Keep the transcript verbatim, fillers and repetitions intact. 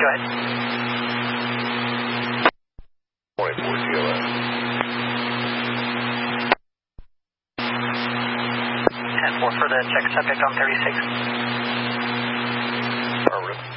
go ahead. twenty-four T L S. ten four for the check subject on thirty-six. Affirmative.